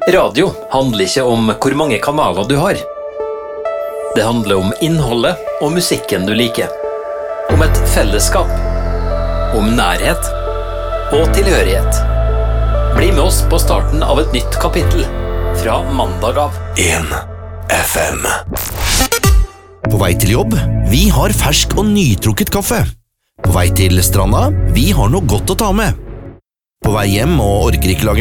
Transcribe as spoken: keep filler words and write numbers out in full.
Radio handler ikke om hvor mange kanaler du har. Det handler om innholdet og musikken du liker. Om et fellesskap. Om nærhet. Og tilhørighet. Bli med oss på starten av et nytt kapittel. Fra mandag av. en F M. På vei til jobb, vi har fersk og nytrukket kaffe. På vei til stranda, vi har noe godt å ta med. På vei hjem og orker ikke lage